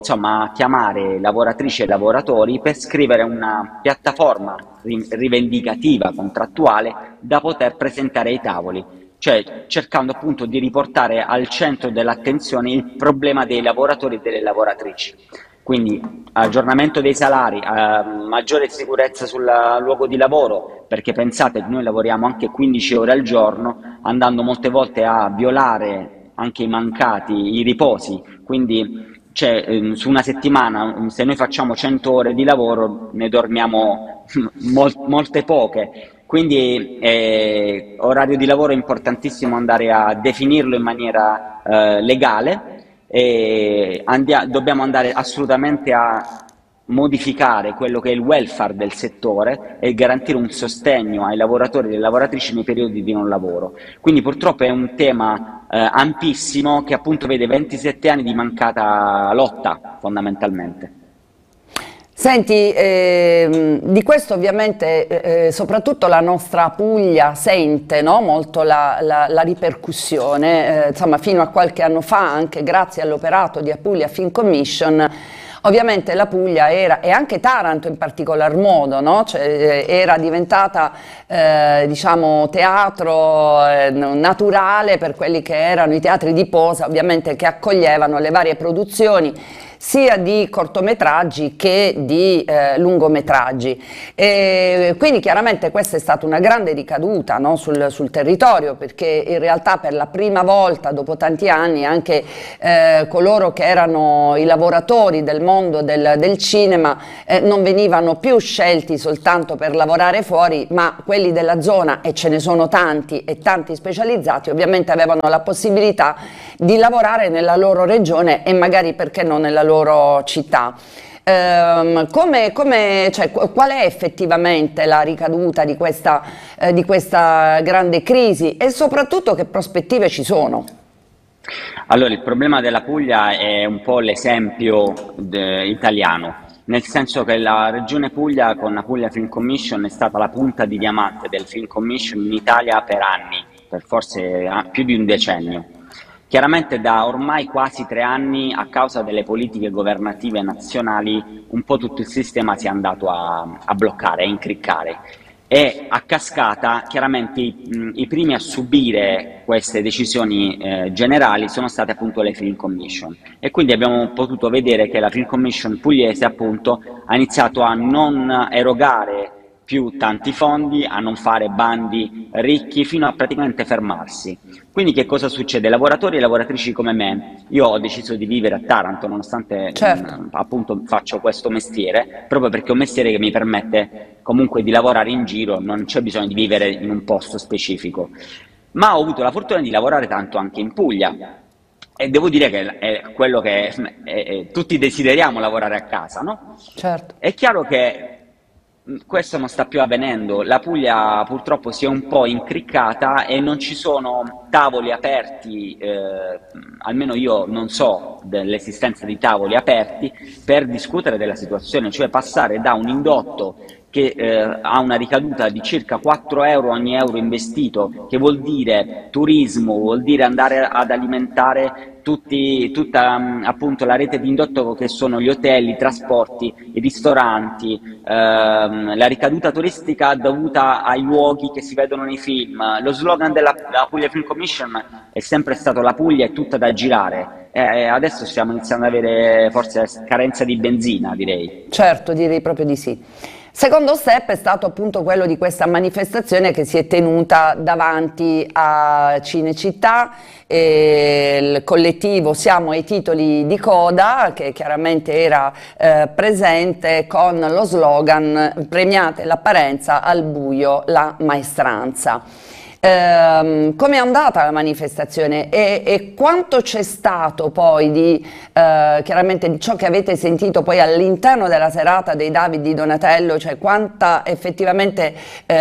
insomma, a chiamare lavoratrici e lavoratori per scrivere una piattaforma rivendicativa, contrattuale, da poter presentare ai tavoli, cioè cercando appunto di riportare al centro dell'attenzione il problema dei lavoratori e delle lavoratrici. Quindi aggiornamento dei salari, maggiore sicurezza sul luogo di lavoro, perché pensate che noi lavoriamo anche 15 ore al giorno, andando molte volte a violare anche i mancati, i riposi. Quindi cioè, su una settimana, se noi facciamo 100 ore di lavoro, ne dormiamo molte poche. Quindi orario di lavoro è importantissimo andare a definirlo in maniera legale e dobbiamo andare assolutamente a modificare quello che è il welfare del settore e garantire un sostegno ai lavoratori e alle lavoratrici nei periodi di non lavoro. Quindi purtroppo è un tema ampissimo che appunto vede 27 anni di mancata lotta fondamentalmente. Senti, di questo ovviamente soprattutto la nostra Puglia sente, no, molto la ripercussione, insomma fino a qualche anno fa, anche grazie all'operato di Apulia Film Commission, ovviamente la Puglia era, e anche Taranto in particolar modo, no? Cioè, era diventata diciamo teatro naturale per quelli che erano i teatri di posa, ovviamente, che accoglievano le varie produzioni sia di cortometraggi che di lungometraggi. E quindi chiaramente questa è stata una grande ricaduta, no, sul territorio, perché in realtà per la prima volta dopo tanti anni anche coloro che erano i lavoratori del mondo del cinema non venivano più scelti soltanto per lavorare fuori, ma quelli della zona, e ce ne sono tanti e tanti specializzati, ovviamente avevano la possibilità di lavorare nella loro regione e magari, perché no, nella loro città. Cioè, qual è effettivamente la ricaduta di questa grande crisi e soprattutto che prospettive ci sono? Allora, il problema della Puglia è un po' l'esempio italiano, nel senso che la regione Puglia con la Puglia Film Commission è stata la punta di diamante del Film Commission in Italia per anni, per forse più di un decennio. Chiaramente da ormai quasi 3 anni, a causa delle politiche governative nazionali, un po' tutto il sistema si è andato a bloccare, a incriccare. E a cascata, chiaramente i primi a subire queste decisioni generali sono state appunto le Film Commission, e quindi abbiamo potuto vedere che la Film Commission pugliese appunto ha iniziato a non erogare più tanti fondi, a non fare bandi ricchi, fino a praticamente fermarsi. Quindi che cosa succede? Lavoratori e lavoratrici come me, io ho deciso di vivere a Taranto nonostante Certo. appunto faccio questo mestiere, proprio perché è un mestiere che mi permette comunque di lavorare in giro, non c'è bisogno di vivere in un posto specifico. Ma ho avuto la fortuna di lavorare tanto anche in Puglia, e devo dire che è quello che tutti desideriamo, lavorare a casa, no? Certo. È chiaro che questo non sta più avvenendo, la Puglia purtroppo si è un po' incriccata e non ci sono tavoli aperti, almeno io non so dell'esistenza di tavoli aperti per discutere della situazione, cioè passare da un indotto che ha una ricaduta di circa 4 euro ogni euro investito, che vuol dire turismo, vuol dire andare ad alimentare tutta appunto la rete di indotto che sono gli hotel, i trasporti, i ristoranti, la ricaduta turistica dovuta ai luoghi che si vedono nei film. Lo slogan della Puglia Film Commission è sempre stato: la Puglia è tutta da girare. Adesso stiamo iniziando ad avere forse carenza di benzina, direi. Certo, direi proprio di sì. Secondo step è stato appunto quello di questa manifestazione che si è tenuta davanti a Cinecittà, il collettivo Siamo ai titoli di coda, che chiaramente era presente con lo slogan: premiate l'apparenza, al buio la maestranza. Come è andata la manifestazione e quanto c'è stato poi chiaramente di ciò che avete sentito poi all'interno della serata dei David di Donatello, cioè quanta effettivamente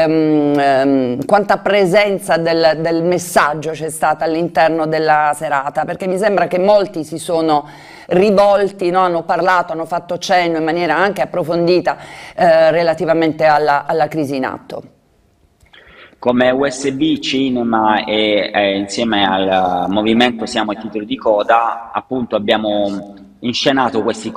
quanta presenza del messaggio c'è stata all'interno della serata, perché mi sembra che molti si sono rivolti, no? Hanno parlato, hanno fatto cenno in maniera anche approfondita relativamente alla crisi in atto. Come USB Cinema e insieme al movimento Siamo ai titoli di coda, appunto abbiamo inscenato questi